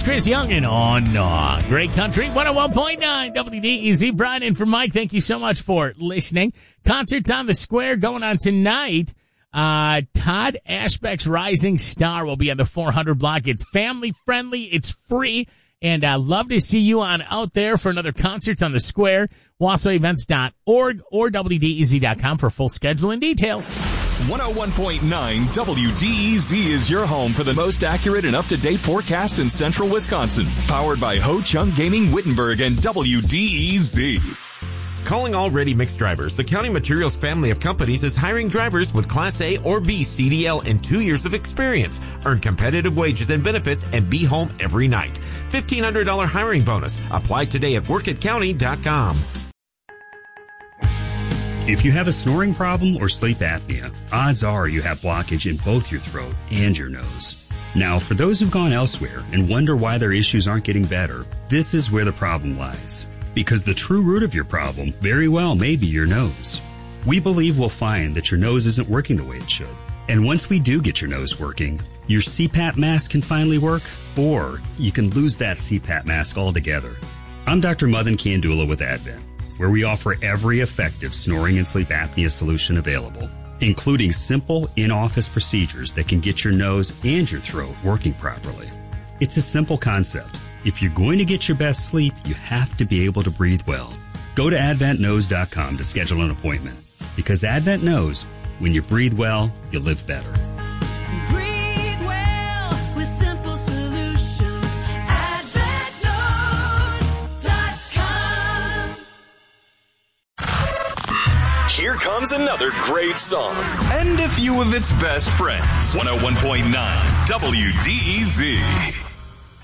Chris Young and on Great Country 101.9 WDEZ. Brian and for Mike, thank you so much for listening. Concerts on the Square going on tonight. Todd Ashbeck's Rising Star will be on the 400 block. It's family friendly. It's free. And I'd love to see you on out there for another concert on the Square. WassoEvents.org or WDEZ.com for full schedule and details. 101.9 WDEZ is your home for the most accurate and up-to-date forecast in central Wisconsin. Powered by Ho Chung Gaming Wittenberg and WDEZ. Calling all ready-mix drivers, the County Materials family of companies is hiring drivers with Class A or B CDL and 2 years of experience. Earn competitive wages and benefits and be home every night. $1,500 hiring bonus. Apply today at workatcounty.com. If you have a snoring problem or sleep apnea, odds are you have blockage in both your throat and your nose. Now, for those who've gone elsewhere and wonder why their issues aren't getting better, this is where the problem lies. Because the true root of your problem very well may be your nose. We believe we'll find that your nose isn't working the way it should. And once we do get your nose working, your CPAP mask can finally work, or you can lose that CPAP mask altogether. I'm Dr. Madan Kandula with Advent, where we offer every effective snoring and sleep apnea solution available, including simple in-office procedures that can get your nose and your throat working properly. It's a simple concept. If you're going to get your best sleep, you have to be able to breathe well. Go to AdventKnows.com to schedule an appointment, because Advent knows when you breathe well, you live better. Breathe well with simple solutions. AdventKnows.com. Here comes another great song and a few of its best friends. 101.9 WDEZ.